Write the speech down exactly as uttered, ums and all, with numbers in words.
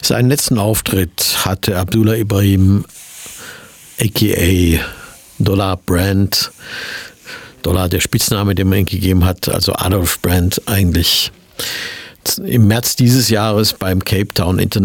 Seinen letzten Auftritt hatte Abdullah Ibrahim aka Dollar Brand, Dollar der Spitzname, den man ihm gegeben hat, also Adolf Brand eigentlich, im März dieses Jahres beim Cape Town International